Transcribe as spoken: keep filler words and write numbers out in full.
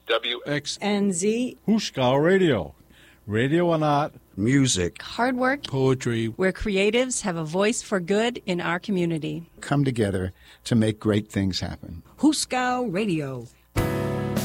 W X and Z. Hooskow Radio. Radio and art. Music. Hard work. Poetry. Where creatives have a voice for good in our community. Come together to make great things happen. Hooskow Radio,